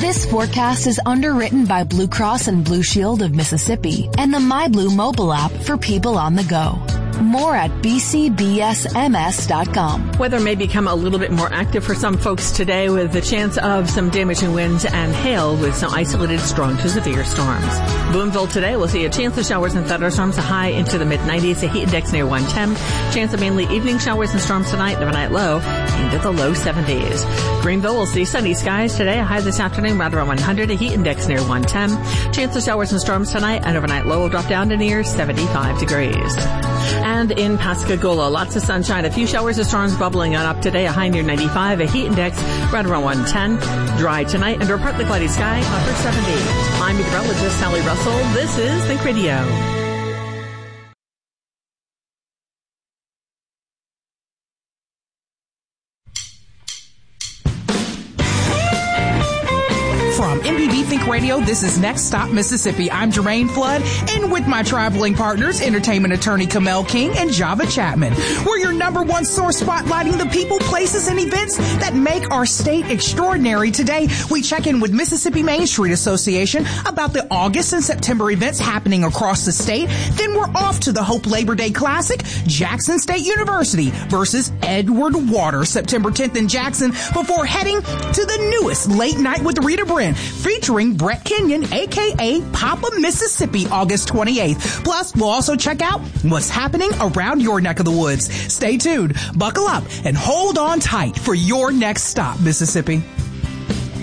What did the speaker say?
This forecast is underwritten by Blue Cross and Blue Shield of Mississippi and the MyBlue mobile app for people on the go. More at bcbsms.com. Weather may become a little bit more active for some folks today with the chance of some damaging winds and hail with some isolated strong to severe storms. Boonville today will see a chance of showers and thunderstorms, a high into the mid-90s, a heat index near 110. Chance of mainly evening showers and storms tonight, the overnight low into the low 70s. Greenville will see sunny skies today, a high this afternoon right around 100, a heat index near 110. Chance of showers and storms tonight, and overnight low will drop down to near 75 degrees. And in Pascagoula, lots of sunshine, a few showers and storms bubbling on up today, a high near 95, a heat index right around 110. Dry tonight under a partly cloudy sky, upper 70. I'm meteorologist Sally Russell. This is Think Radio. From MPB Think Radio, this is Next Stop Mississippi. I'm Jermaine Flood, and with my traveling partners, entertainment attorney Kamel King and Java Chapman. We're your number one source spotlighting the people, places, and events that make our state extraordinary. Today, we check in with Mississippi Main Street Association about the August and September events happening across the state. Then we're off to the Hope Labor Day Classic, Jackson State University versus Edward Waters, September 10th in Jackson, before heading to the newest Late Night with Rita Brin, featuring Brett Kenyon, a.k.a. Papa Mississippi, August 28th. Plus, we'll also check out what's happening around your neck of the woods. Stay tuned, buckle up, and hold on tight for your next stop, Mississippi.